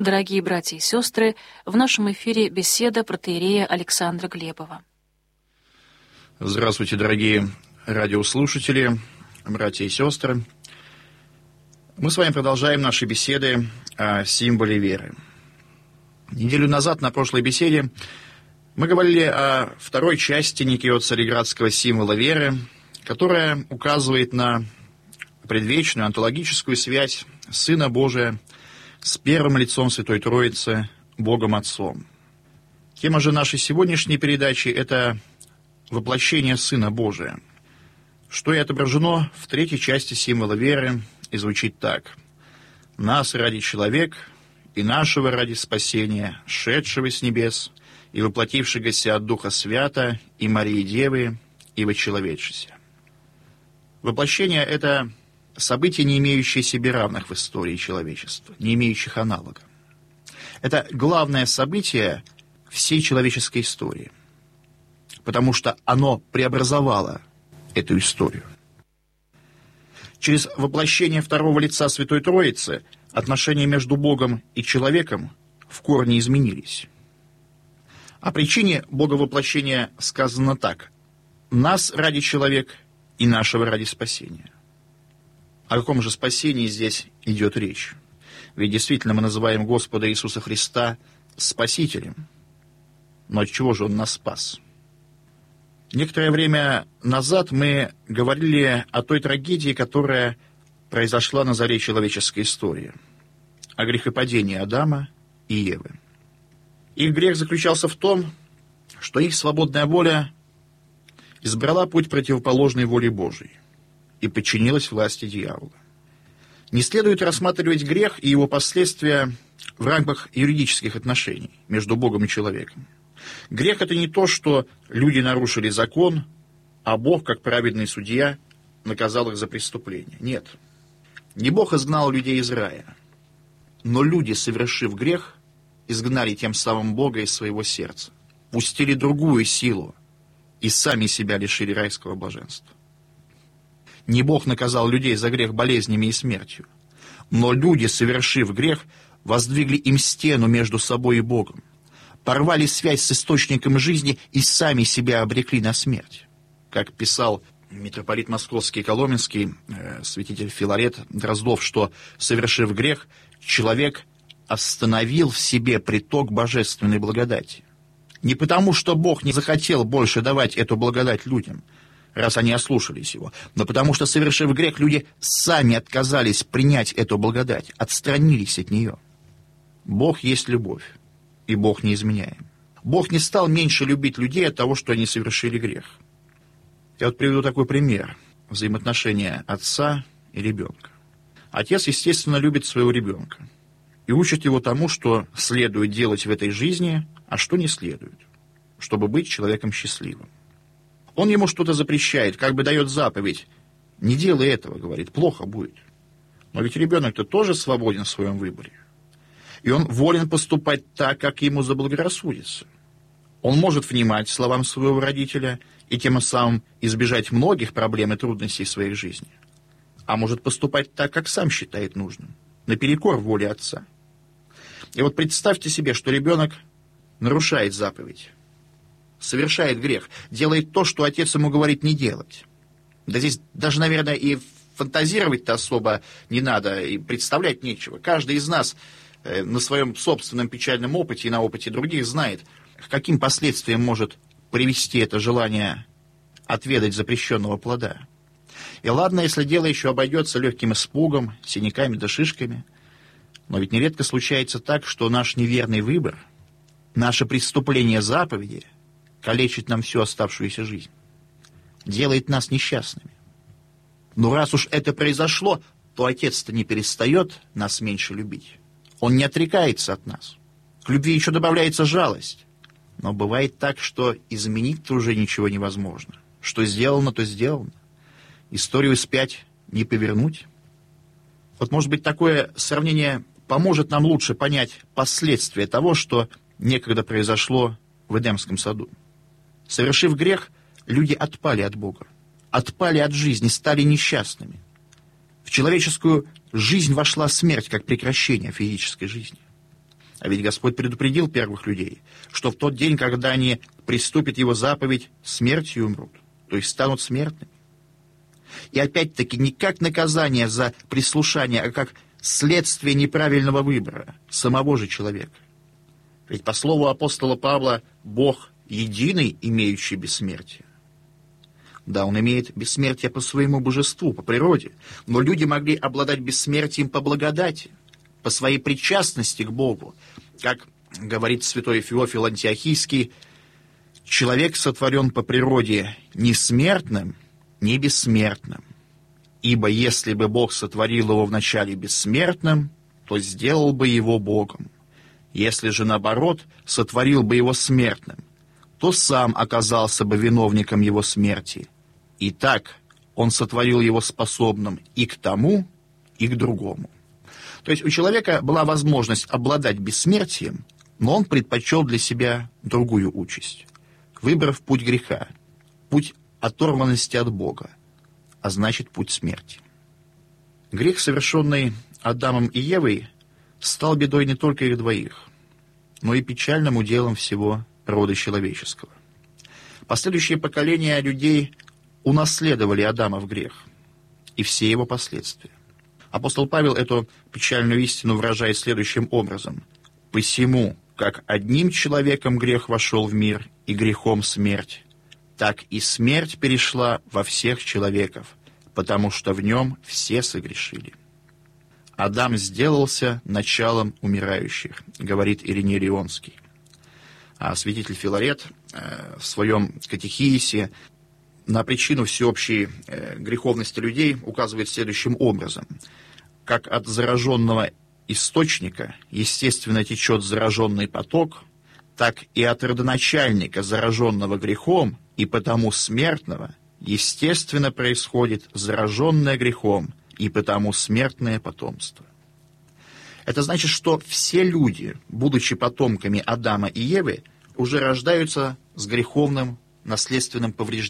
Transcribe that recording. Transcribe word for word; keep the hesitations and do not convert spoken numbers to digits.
Дорогие братья и сестры, в нашем эфире беседа протоиерея Александра Глебова. Здравствуйте, дорогие радиослушатели, братья и сестры. Мы с вами продолжаем наши беседы о символе веры. Неделю назад на прошлой беседе мы говорили о второй части Никео-Цареградского символа веры, которая указывает на предвечную онтологическую связь Сына Божия с первым лицом Святой Троицы, Богом Отцом. Тема же нашей сегодняшней передачи – это воплощение Сына Божия, что и отображено в третьей части символа веры, и звучит так: «Нас ради человек, и нашего ради спасения, шедшего с небес, и воплотившегося от Духа Свята, и Марии Девы, и вочеловечися». Воплощение – это событие, не имеющее себе равных в истории человечества, не имеющих аналога. Это главное событие всей человеческой истории, потому что оно преобразовало эту историю. Через воплощение второго лица Святой Троицы отношения между Богом и человеком в корне изменились. О причине Боговоплощения сказано так: «Нас ради человек, и нашего ради спасения». О каком же спасении здесь идет речь? Ведь действительно мы называем Господа Иисуса Христа Спасителем. Но от чего же Он нас спас? Некоторое время назад мы говорили о той трагедии, которая произошла на заре человеческой истории, о грехопадении Адама и Евы. Их грех заключался в том, что их свободная воля избрала путь противоположной воле Божией и подчинилась власти дьявола. Не следует рассматривать грех и его последствия в рамках юридических отношений между Богом и человеком. Грех – это не то, что люди нарушили закон, а Бог, как праведный судья, наказал их за преступление. Нет. Не Бог изгнал людей из рая, но люди, совершив грех, изгнали тем самым Бога из своего сердца, пустили другую силу и сами себя лишили райского блаженства. Не Бог наказал людей за грех болезнями и смертью, но люди, совершив грех, воздвигли им стену между собой и Богом, порвали связь с источником жизни и сами себя обрекли на смерть. Как писал митрополит Московский и Коломенский, э, святитель Филарет Дроздов, что, совершив грех, человек остановил в себе приток божественной благодати. Не потому, что Бог не захотел больше давать эту благодать людям, раз они ослушались его, но потому что, совершив грех, люди сами отказались принять эту благодать, отстранились от нее. Бог есть любовь, и Бог не изменяем. Бог не стал меньше любить людей от того, что они совершили грех. Я вот приведу такой пример взаимоотношения отца и ребенка. Отец, естественно, любит своего ребенка и учит его тому, что следует делать в этой жизни, а что не следует, чтобы быть человеком счастливым. Он ему что-то запрещает, как бы дает заповедь: «Не делай этого», — говорит, — «плохо будет». Но ведь ребенок-то тоже свободен в своем выборе. И он волен поступать так, как ему заблагорассудится. Он может внимать словам своего родителя и тем самым избежать многих проблем и трудностей в своей жизни. А может поступать так, как сам считает нужным, наперекор воле отца. И вот представьте себе, что ребенок нарушает заповедь, совершает грех, делает то, что отец ему говорит не делать. Да здесь даже, наверное, и фантазировать-то особо не надо, и представлять нечего. Каждый из нас э, на своем собственном печальном опыте и на опыте других знает, к каким последствиям может привести это желание отведать запрещенного плода. И ладно, если дело еще обойдется легким испугом, синяками да шишками, но ведь нередко случается так, что наш неверный выбор, наше преступление заповеди калечит нам всю оставшуюся жизнь, делает нас несчастными. Но раз уж это произошло, то Отец-то не перестает нас меньше любить. Он не отрекается от нас. К любви еще добавляется жалость. Но бывает так, что изменить-то уже ничего невозможно. Что сделано, то сделано. Историю вспять не повернуть. Вот, может быть, такое сравнение поможет нам лучше понять последствия того, что некогда произошло в Эдемском саду. Совершив грех, люди отпали от Бога, отпали от жизни, стали несчастными. В человеческую жизнь вошла смерть, как прекращение физической жизни. А ведь Господь предупредил первых людей, что в тот день, когда они приступят Его заповедь, смертью умрут, то есть станут смертными. И опять-таки не как наказание за прислушание, а как следствие неправильного выбора самого же человека. Ведь по слову апостола Павла, Бог единый, имеющий бессмертие. Да, Он имеет бессмертие по своему божеству, по природе, но люди могли обладать бессмертием по благодати, по своей причастности к Богу. Как говорит святой Феофил Антиохийский, человек сотворен по природе не смертным, не бессмертным. Ибо если бы Бог сотворил его вначале бессмертным, то сделал бы его Богом. Если же, наоборот, сотворил бы его смертным, то сам оказался бы виновником его смерти. И так он сотворил его способным и к тому, и к другому. То есть у человека была возможность обладать бессмертием, но он предпочел для себя другую участь, выбрав путь греха, путь оторванности от Бога, а значит, путь смерти. Грех, совершенный Адамом и Евой, стал бедой не только их двоих, но и печальным уделом всего рода человеческого. Последующие поколения людей унаследовали Адамов грех и все его последствия. Апостол Павел эту печальную истину выражает следующим образом: «Посему, как одним человеком грех вошел в мир, и грехом смерть, так и смерть перешла во всех человеков, потому что в нем все согрешили». «Адам сделался началом умирающих», говорит Ириней Лионский. А святитель Филарет э, в своем катехиисе на причину всеобщей э, греховности людей указывает следующим образом: «Как от зараженного источника естественно течет зараженный поток, так и от родоначальника, зараженного грехом и потому смертного, естественно происходит зараженное грехом и потому смертное потомство». Это значит, что все люди, будучи потомками Адама и Евы, уже рождаются с греховным наследственным повреждением.